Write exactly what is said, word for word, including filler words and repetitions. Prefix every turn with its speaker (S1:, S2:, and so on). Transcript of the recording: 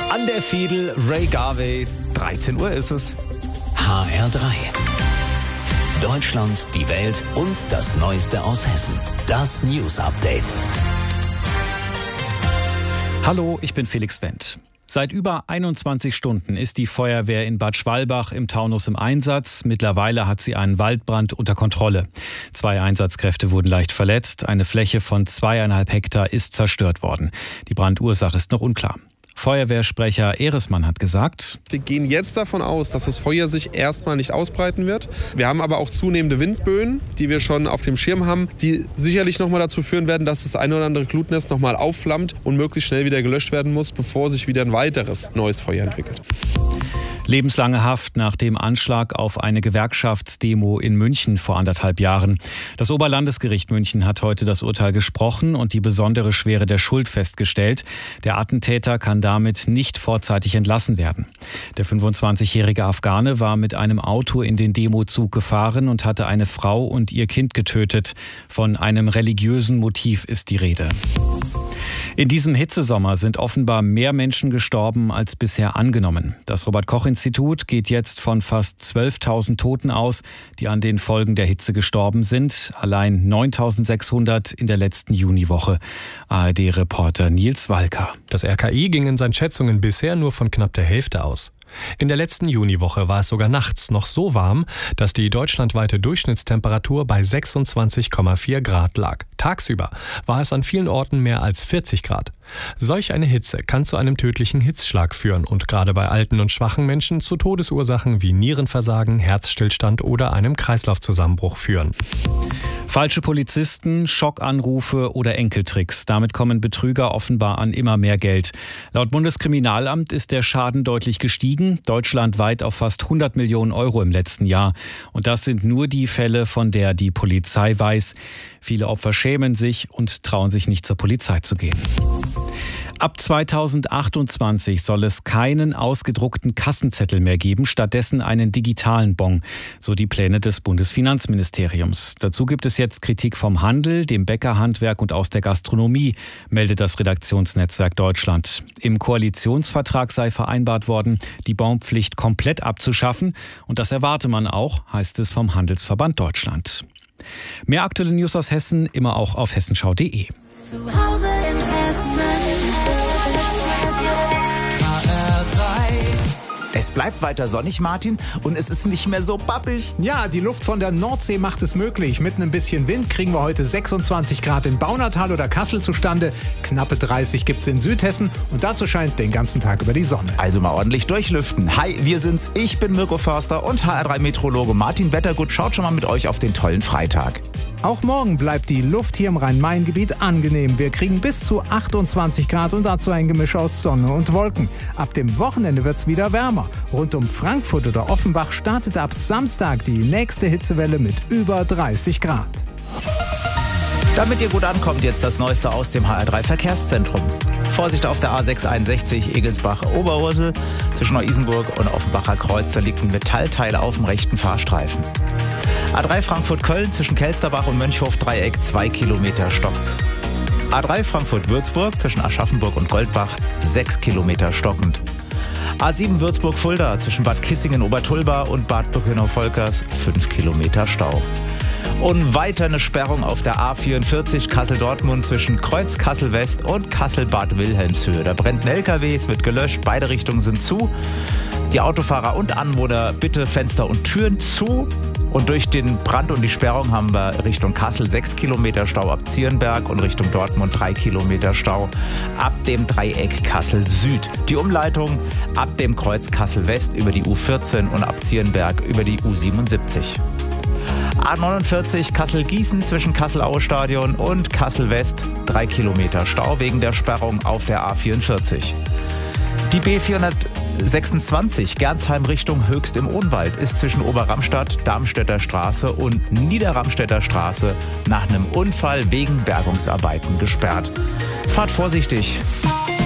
S1: An der Fiedel Ray Garvey. dreizehn Uhr ist es.
S2: H R drei. Deutschland, die Welt und das Neueste aus Hessen. Das News Update.
S3: Hallo, ich bin Felix Wendt. Seit über einundzwanzig Stunden ist die Feuerwehr in Bad Schwalbach im Taunus im Einsatz. Mittlerweile hat sie einen Waldbrand unter Kontrolle. Zwei Einsatzkräfte wurden leicht verletzt. Eine Fläche von zweieinhalb Hektar ist zerstört worden. Die Brandursache ist noch unklar. Feuerwehrsprecher Ehresmann hat gesagt:
S4: Wir gehen jetzt davon aus, dass das Feuer sich erstmal nicht ausbreiten wird. Wir haben aber auch zunehmende Windböen, die wir schon auf dem Schirm haben, die sicherlich nochmal dazu führen werden, dass das eine oder andere Glutnest nochmal aufflammt und möglichst schnell wieder gelöscht werden muss, bevor sich wieder ein weiteres neues Feuer entwickelt.
S3: Lebenslange Haft nach dem Anschlag auf eine Gewerkschaftsdemo in München vor anderthalb Jahren. Das Oberlandesgericht München hat heute das Urteil gesprochen und die besondere Schwere der Schuld festgestellt. Der Attentäter kann damit nicht vorzeitig entlassen werden. Der fünfundzwanzigjährige Afghane war mit einem Auto in den Demozug gefahren und hatte eine Frau und ihr Kind getötet. Von einem religiösen Motiv ist die Rede. In diesem Hitzesommer sind offenbar mehr Menschen gestorben als bisher angenommen. Das Robert-Koch-Institut geht jetzt von fast zwölftausend Toten aus, die an den Folgen der Hitze gestorben sind. Allein neuntausendsechshundert in der letzten Juniwoche. A R D-Reporter Nils Walker.
S5: Das R K I ging in seinen Schätzungen bisher nur von knapp der Hälfte aus. In der letzten Juniwoche war es sogar nachts noch so warm, dass die deutschlandweite Durchschnittstemperatur bei sechsundzwanzig Komma vier Grad lag. Tagsüber war es an vielen Orten mehr als vierzig Grad. Solch eine Hitze kann zu einem tödlichen Hitzschlag führen und gerade bei alten und schwachen Menschen zu Todesursachen wie Nierenversagen, Herzstillstand oder einem Kreislaufzusammenbruch führen.
S3: Falsche Polizisten, Schockanrufe oder Enkeltricks. Damit kommen Betrüger offenbar an immer mehr Geld. Laut Bundeskriminalamt ist der Schaden deutlich gestiegen, deutschlandweit auf fast hundert Millionen Euro im letzten Jahr. Und das sind nur die Fälle, von der die Polizei weiß. Viele Opfer schämen sich und trauen sich nicht zur Polizei zu gehen. Ab zweitausendachtundzwanzig soll es keinen ausgedruckten Kassenzettel mehr geben, stattdessen einen digitalen Bon, so die Pläne des Bundesfinanzministeriums. Dazu gibt es jetzt Kritik vom Handel, dem Bäckerhandwerk und aus der Gastronomie, meldet das Redaktionsnetzwerk Deutschland. Im Koalitionsvertrag sei vereinbart worden, die Bonpflicht komplett abzuschaffen und das erwarte man auch, heißt es vom Handelsverband Deutschland. Mehr aktuelle News aus Hessen immer auch auf hessenschau punkt de.
S6: Zu Hause in Hessen. H R drei.
S1: Es bleibt weiter sonnig, Martin, und es ist nicht mehr so pappig.
S7: Ja, die Luft von der Nordsee macht es möglich. Mit ein bisschen Wind kriegen wir heute sechsundzwanzig Grad in Baunatal oder Kassel zustande. Knappe dreißig gibt's in Südhessen und dazu scheint den ganzen Tag über die Sonne.
S1: Also mal ordentlich durchlüften. Hi, wir sind's. Ich bin Mirko Förster und H R drei Meteorologe Martin Wettergut schaut schon mal mit euch auf den tollen Freitag.
S7: Auch morgen bleibt die Luft hier im Rhein-Main-Gebiet angenehm. Wir kriegen bis zu achtundzwanzig Grad und dazu ein Gemisch aus Sonne und Wolken. Ab dem Wochenende wird's wieder wärmer. Rund um Frankfurt oder Offenbach startet ab Samstag die nächste Hitzewelle mit über dreißig Grad.
S1: Damit ihr gut ankommt, jetzt das Neueste aus dem H R drei Verkehrszentrum. Vorsicht auf der A sechshunderteinundsechzig Egelsbach-Oberursel zwischen Neu-Isenburg und Offenbacher Kreuz. Da liegt ein Metallteil auf dem rechten Fahrstreifen. A drei Frankfurt-Köln zwischen Kelsterbach und Mönchhof-Dreieck, zwei Kilometer stockt. A drei Frankfurt-Würzburg zwischen Aschaffenburg und Goldbach, sechs Kilometer stockend. A sieben Würzburg-Fulda zwischen Bad Kissingen-Obertulba und Bad Birkenau-Volkers, fünf Kilometer Stau. Und weiter eine Sperrung auf der A vierundvierzig Kassel-Dortmund zwischen Kreuz Kassel-West und Kassel-Bad Wilhelmshöhe. Da brennt ein L K W, es wird gelöscht, beide Richtungen sind zu. Die Autofahrer und Anwohner bitte Fenster und Türen zu. Und durch den Brand und die Sperrung haben wir Richtung Kassel sechs Kilometer Stau ab Zierenberg und Richtung Dortmund drei Kilometer Stau ab dem Dreieck Kassel Süd. Die Umleitung ab dem Kreuz Kassel West über die U vierzehn und ab Zierenberg über die U siebenundsiebzig. A neunundvierzig Kassel-Gießen zwischen Kassel-Aue-Stadion und Kassel-West, drei Kilometer Stau wegen der Sperrung auf der A vierundvierzig. Die B vierhundertsechsundzwanzig Gernsheim Richtung Höchst im Odenwald ist zwischen Oberramstadt, Darmstädter Straße und Niederramstädter Straße nach einem Unfall wegen Bergungsarbeiten gesperrt. Fahrt vorsichtig!